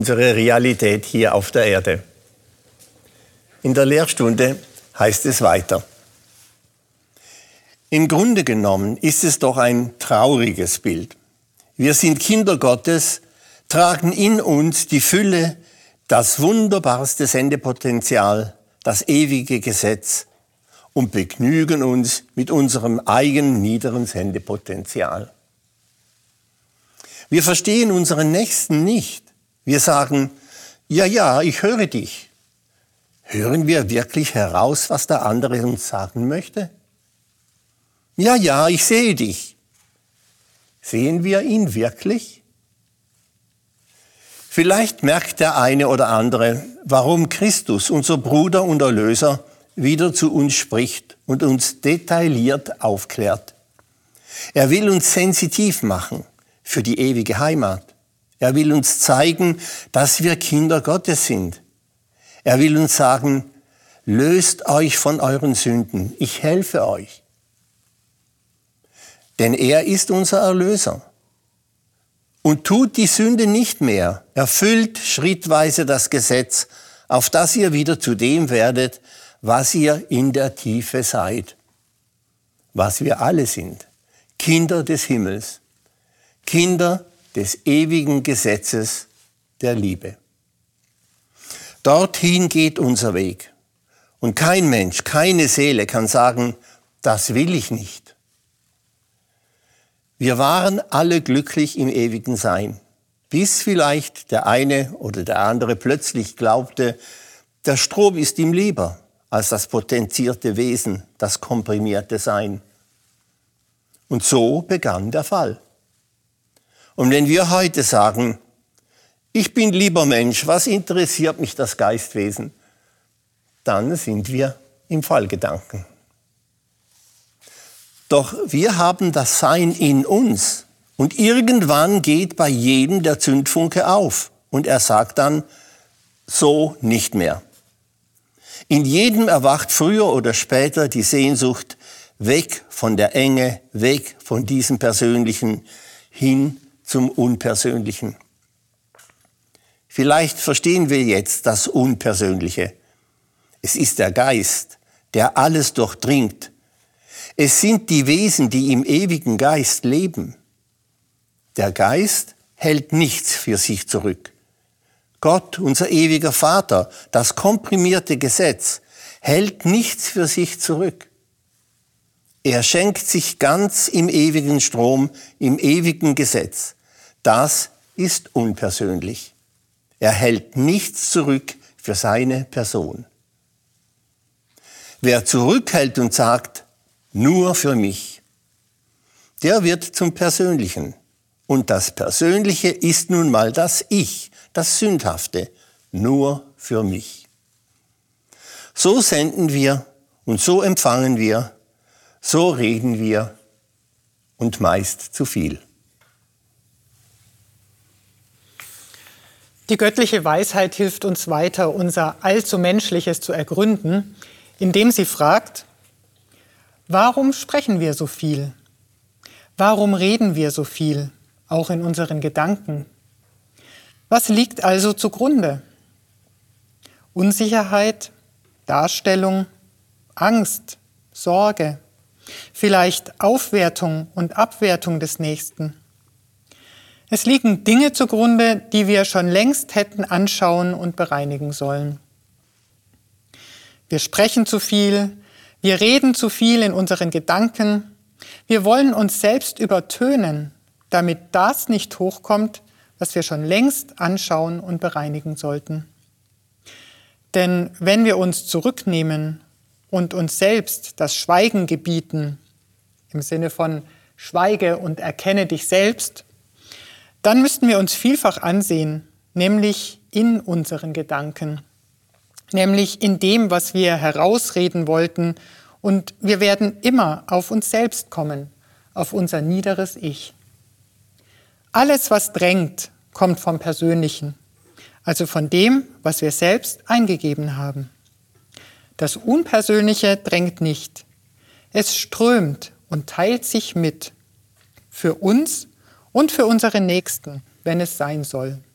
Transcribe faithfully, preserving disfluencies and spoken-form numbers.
Unsere Realität hier auf der Erde. In der Lehrstunde heißt es weiter. Im Grunde genommen ist es doch ein trauriges Bild. Wir sind Kinder Gottes, tragen in uns die Fülle, das wunderbarste Sendepotenzial, das ewige Gesetz und begnügen uns mit unserem eigenen niederen Sendepotenzial. Wir verstehen unseren Nächsten nicht. Wir sagen, ja, ja, ich höre dich. Hören wir wirklich heraus, was der andere uns sagen möchte? Ja, ja, ich sehe dich. Sehen wir ihn wirklich? Vielleicht merkt der eine oder andere, warum Christus, unser Bruder und Erlöser, wieder zu uns spricht und uns detailliert aufklärt. Er will uns sensitiv machen für die ewige Heimat. Er will uns zeigen, dass wir Kinder Gottes sind. Er will uns sagen, löst euch von euren Sünden, ich helfe euch. Denn er ist unser Erlöser. Und tut die Sünde nicht mehr, erfüllt schrittweise das Gesetz, auf das ihr wieder zu dem werdet, was ihr in der Tiefe seid. Was wir alle sind, Kinder des Himmels, Kinder des ewigen Gesetzes der Liebe. Dorthin geht unser Weg. Und kein Mensch, keine Seele kann sagen, das will ich nicht. Wir waren alle glücklich im ewigen Sein, bis vielleicht der eine oder der andere plötzlich glaubte, der Strom ist ihm lieber als das potenzierte Wesen, das komprimierte Sein. Und so begann der Fall. Und wenn wir heute sagen, ich bin lieber Mensch, was interessiert mich das Geistwesen, dann sind wir im Fallgedanken. Doch wir haben das Sein in uns und irgendwann geht bei jedem der Zündfunke auf und er sagt dann, so nicht mehr. In jedem erwacht früher oder später die Sehnsucht, weg von der Enge, weg von diesem Persönlichen, hin zum Unpersönlichen. Vielleicht verstehen wir jetzt das Unpersönliche. Es ist der Geist, der alles durchdringt. Es sind die Wesen, die im ewigen Geist leben. Der Geist hält nichts für sich zurück. Gott, unser ewiger Vater, das komprimierte Gesetz, hält nichts für sich zurück. Er schenkt sich ganz im ewigen Strom, im ewigen Gesetz. Das ist unpersönlich. Er hält nichts zurück für seine Person. Wer zurückhält und sagt, nur für mich, der wird zum Persönlichen. Und das Persönliche ist nun mal das Ich, das Sündhafte, nur für mich. So senden wir und so empfangen wir, so reden wir und meist zu viel. Die göttliche Weisheit hilft uns weiter, unser allzu Menschliches zu ergründen, indem sie fragt, warum sprechen wir so viel? Warum reden wir so viel, auch in unseren Gedanken? Was liegt also zugrunde? Unsicherheit, Darstellung, Angst, Sorge, vielleicht Aufwertung und Abwertung des Nächsten. Es liegen Dinge zugrunde, die wir schon längst hätten anschauen und bereinigen sollen. Wir sprechen zu viel, wir reden zu viel in unseren Gedanken, wir wollen uns selbst übertönen, damit das nicht hochkommt, was wir schon längst anschauen und bereinigen sollten. Denn wenn wir uns zurücknehmen und uns selbst das Schweigen gebieten, im Sinne von schweige und erkenne dich selbst, dann müssten wir uns vielfach ansehen, nämlich in unseren Gedanken, nämlich in dem, was wir herausreden wollten, und wir werden immer auf uns selbst kommen, auf unser niederes Ich. Alles, was drängt, kommt vom Persönlichen, also von dem, was wir selbst eingegeben haben. Das Unpersönliche drängt nicht. Es strömt und teilt sich mit, für uns und für unsere Nächsten, wenn es sein soll.